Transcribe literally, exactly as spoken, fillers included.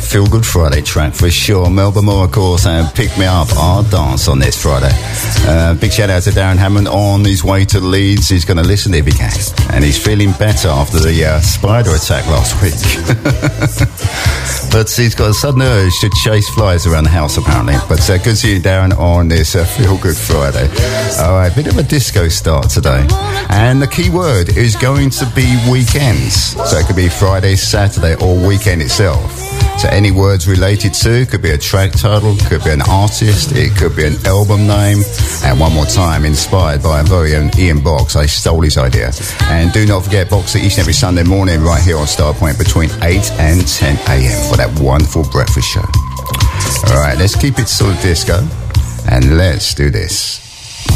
Feel Good Friday track for sure. Melba Moore, of course, and Pick Me Up, our dance on this Friday. Uh, big shout out to Darren Hammond on his way to Leeds. He's going to listen if he can. And he's feeling better after the uh, spider attack last week. But he's got a sudden urge to chase flies around the house, apparently. But uh, good to see you, Darren, on this uh, Feel Good Friday. All right, bit of a disco start today. And the key word is going to be weekends. So it could be Friday, Saturday, or weekend itself. So any words related to, could be a track title, could be an artist, it could be an album name. And one more time, inspired by our very own Ian Box. I stole his idea. And do not forget, Boxer each and every Sunday morning right here on Starpoint between eight and ten a.m. for that wonderful breakfast show. All right, let's keep it sort of disco. And let's do this.